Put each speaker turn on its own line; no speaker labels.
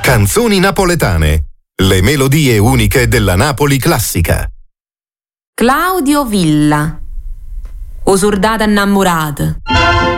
Canzoni napoletane. Le melodie uniche della Napoli classica.
Claudio Villa. O soldata innamorata.